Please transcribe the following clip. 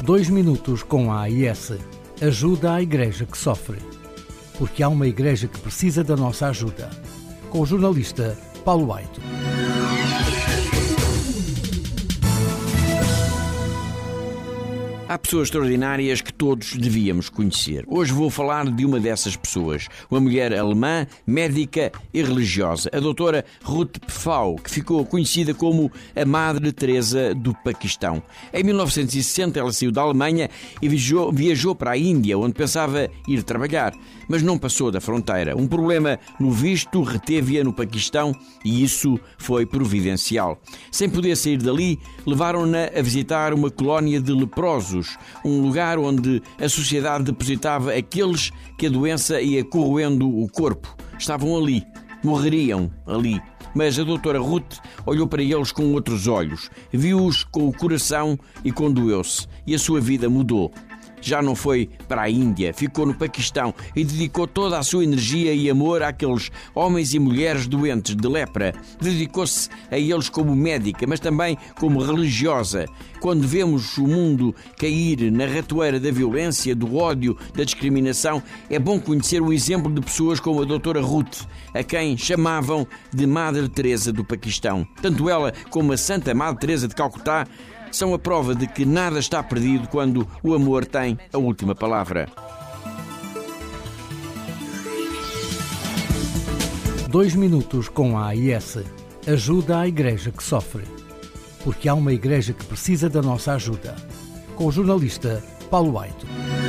2 minutos com a AIS. Ajuda à igreja que sofre. Porque há uma igreja que precisa da nossa ajuda. Com o jornalista Paulo Aito. Há pessoas extraordinárias que todos devíamos conhecer. Hoje vou falar de uma dessas pessoas, uma mulher alemã, médica e religiosa, a doutora Ruth Pfau, que ficou conhecida como a Madre Teresa do Paquistão. Em 1960 ela saiu da Alemanha e viajou para a Índia, onde pensava ir trabalhar, mas não passou da fronteira. Um problema no visto reteve-a no Paquistão e isso foi providencial. Sem poder sair dali, levaram-na a visitar uma colónia de leprosos, um lugar onde a sociedade depositava aqueles que a doença ia corroendo o corpo. Estavam ali, morreriam ali. Mas a doutora Ruth olhou para eles com outros olhos, viu-os com o coração e condoeu-se, e a sua vida mudou. Já não foi para a Índia, ficou no Paquistão e dedicou toda a sua energia e amor àqueles homens e mulheres doentes de lepra. Dedicou-se a eles como médica, mas também como religiosa. Quando vemos o mundo cair na ratoeira da violência, do ódio, da discriminação, é bom conhecer o exemplo de pessoas como a doutora Ruth, a quem chamavam de Madre Teresa do Paquistão. Tanto ela como a Santa Madre Teresa de Calcutá são a prova de que nada está perdido quando o amor tem a última palavra. 2 minutos com a AIS. Ajuda à igreja que sofre. Porque há uma igreja que precisa da nossa ajuda. Com o jornalista Paulo Aito.